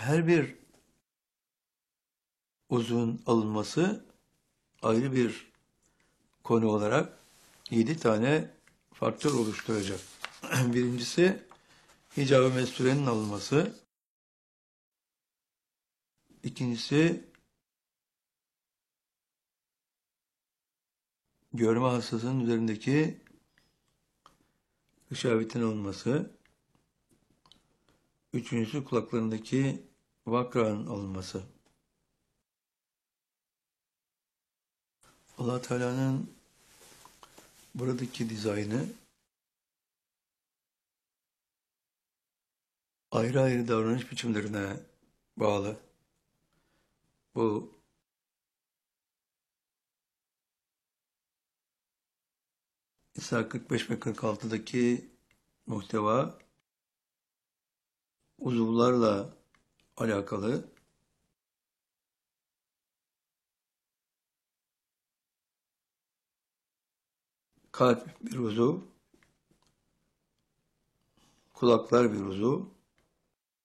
Her bir uzvun alınması ayrı bir konu olarak 7 tane faktör oluşturacak. Birincisi hicab-ı mesturenin alınması. İkincisi görme hastasının üzerindeki hışavetin alınması. Üçüncüsü kulaklarındaki vakranın alınması. Allah Teala'nın buradaki dizaynı ayrı ayrı davranış biçimlerine bağlı. Bu İsa 45 ve 46'daki muhteva uzuvlarla alakalı. Kalp bir uzuv, kulaklar bir uzuv,